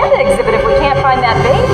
panda exhibit if we can't find that baby.